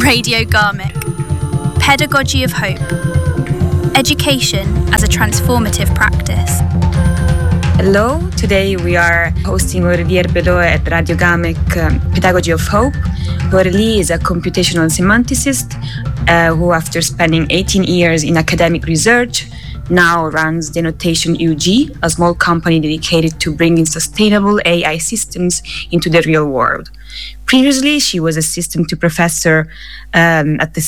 Radio Garmic. Pedagogy of Hope. Education as a transformative practice. Hello, today we are hosting Aurélie Herbelot at Radio Garmic Pedagogy of Hope. Aurélie is a computational semanticist who, after spending 18 years in academic research, now runs Denotation UG, a small company dedicated to bringing sustainable AI systems into the real world. Previously, she was assistant professor at the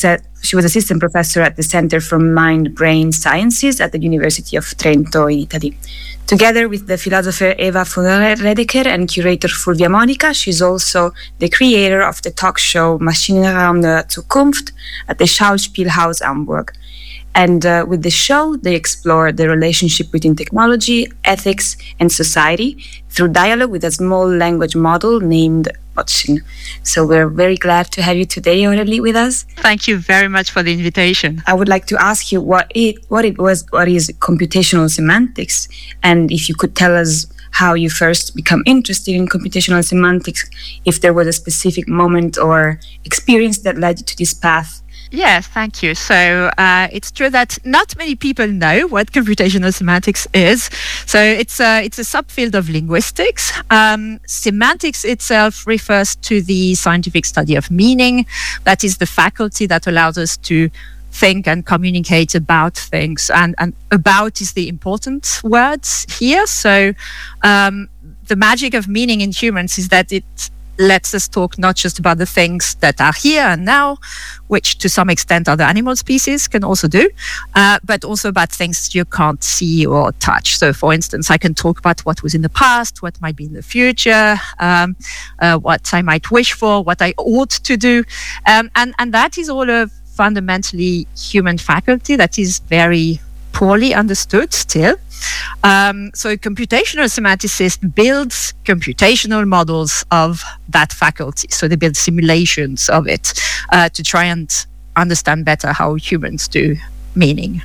Center for Mind-Brain Sciences at the University of Trento in Italy. Together with the philosopher Eva von Redeker and curator Fulvia Monica, she's also the creator of the talk show Maschinenraum der Zukunft at the Schauspielhaus Hamburg. And with the show, they explore the relationship between technology, ethics, and society through dialogue with a small language model named Botchin. So we're very glad to have you today, Aurélie, with us. Thank you very much for the invitation. I would like to ask you what is computational semantics, and if you could tell us how you first become interested in computational semantics, if there was a specific moment or experience that led you to this path. Yes, thank you. So it's true that not many people know what computational semantics is. So it's a subfield of linguistics. Semantics itself refers to the scientific study of meaning. That is the faculty that allows us to think and communicate about things. And about is the important word here. So the magic of meaning in humans is that it lets us talk not just about the things that are here and now, which to some extent other animal species can also do, but also about things you can't see or touch. So for instance, I can talk about what was in the past, what might be in the future, what I might wish for, what I ought to do. And that is all a fundamentally human faculty that is very poorly understood still. So a computational semanticist builds computational models of that faculty. So they build simulations of it to try and understand better how humans do meaning.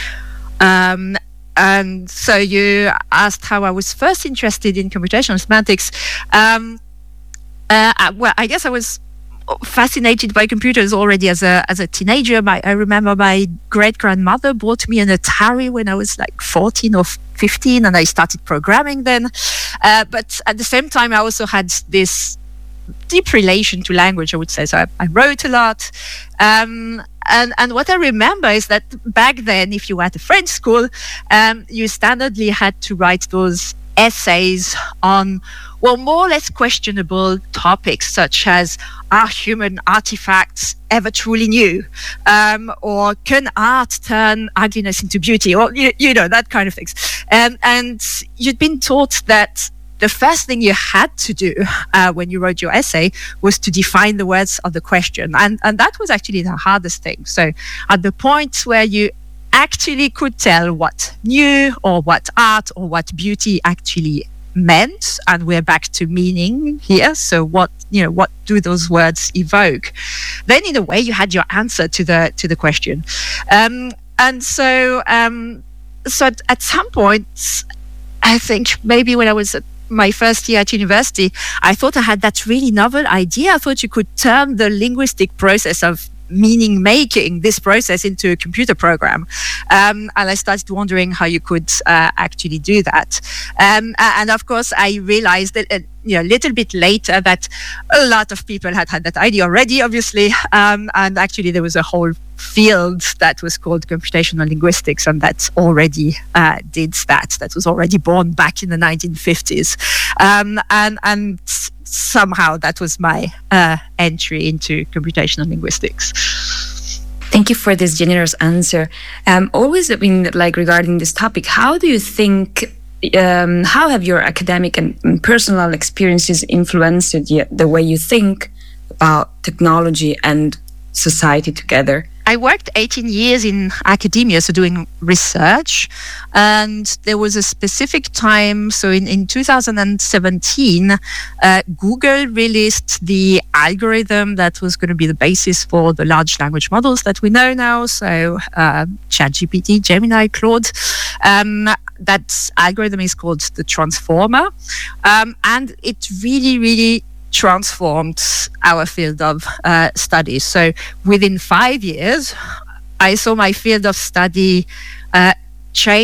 And so you asked how I was first interested in computational semantics. Well, I guess I was fascinated by computers already as a teenager. I remember my great-grandmother bought me an Atari when I was like 14 or 15, and I started programming then. But at the same time, I also had this deep relation to language, I would say. So I wrote a lot. And what I remember is that back then, if you were at a French school, you standardly had to write those essays on, well, more or less questionable topics, such as, are human artifacts ever truly new? Or can art turn ugliness into beauty? Or, you know, that kind of things. And you'd been taught that the first thing you had to do when you wrote your essay was to define the words of the question. And that was actually the hardest thing. So at the point where you actually could tell what new or what art or what beauty actually meant, and we're back to meaning here. So what do those words evoke? Then in a way you had your answer to the question. So at some point, I think maybe when I was at my first year at university, I thought I had that really novel idea. I thought you could turn the linguistic process of meaning making, this process, into a computer program. And I started wondering how you could actually do that. And of course, I realized that a little bit later that a lot of people had that idea already, obviously. And actually, there was a whole field that was called computational linguistics, and that already did that. That was already born back in the 1950s. And somehow that was my entry into computational linguistics. Thank you for this generous answer. Always been regarding this topic, how do you think, how have your academic and personal experiences influenced the way you think about technology and society together? I worked 18 years in academia, so doing research, and there was a specific time, so in 2017, Google released the algorithm that was going to be the basis for the large language models that we know now, so ChatGPT, Gemini, Claude. That algorithm is called the Transformer, and it really, really transformed our field of study. So within 5 years, I saw my field of study change